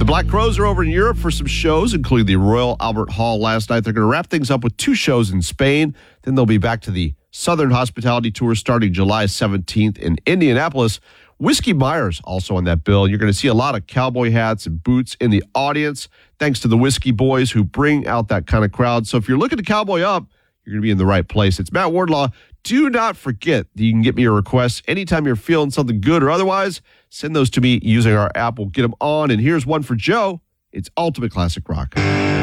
Black Crowes are over in Europe for some shows, including the Royal Albert Hall last night. They're going to wrap things up with 2 shows in Spain. Then they'll be back to the Southern Hospitality Tour starting July 17th in Indianapolis. Whiskey Myers also on that bill. You're going to see a lot of cowboy hats and boots in the audience, thanks to the Whiskey Boys who bring out that kind of crowd. So if you're looking to cowboy up, you're going to be in the right place. It's Matt Wardlaw. Do not forget that you can get me your requests anytime you're feeling something good or otherwise. Send those to me using our app. We'll get them on. And here's one for Joe. It's Ultimate Classic Rock.